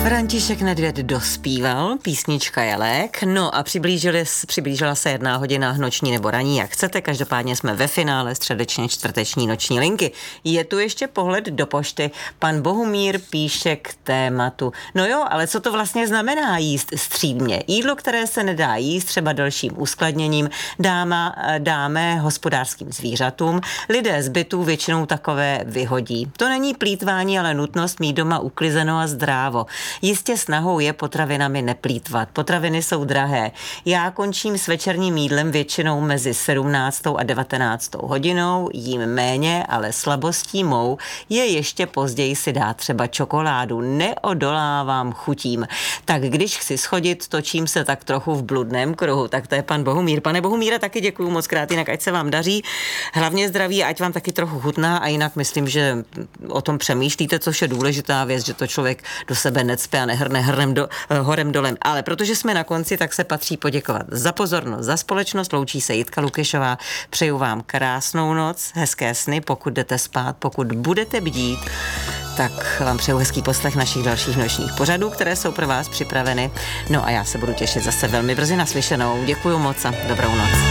František Nedvěd dospíval, písnička je lék, no a přiblížila se 1 hodina noční nebo ranní, jak chcete, každopádně jsme ve finále středeční čtvrteční noční linky. Je tu ještě pohled do pošty, pan Bohumír píše k tématu. No jo, ale co to vlastně znamená jíst střídmě? Jídlo, které se nedá jíst třeba dalším uskladněním, dáme hospodářským zvířatům, lidé z bytů většinou takové vyhodí. To není plýtvání, ale nutnost mít doma uklizeno a zdrávo. Jistě snahou je potravinami neplýtvat. Potraviny jsou drahé. Já končím s večerním jídlem většinou mezi 17. a 19. hodinou, jím méně, ale slabostí mou je ještě později si dát třeba čokoládu. Neodolávám chutím. Tak když chci schodit, točím se tak trochu v bludném kruhu. Tak to je pan Bohumír. Pane Bohumíre, taky děkuju moc krát, jinak ať se vám daří. Hlavně zdraví, ať vám taky trochu chutná a jinak myslím, že o tom přemýšlíte, což je důležitá věc, že to člověk do sebe necpe a nehrne horem dolem. Ale protože jsme na konci, tak se patří poděkovat za pozornost, za společnost. Loučí se Jitka Lukešová. Přeju vám krásnou noc, hezké sny, pokud jdete spát, pokud budete bdít, tak vám přeju hezký poslech našich dalších nočních pořadů, které jsou pro vás připraveny. No a já se budu těšit zase velmi brzy naslyšenou. Děkuju moc a dobrou noc.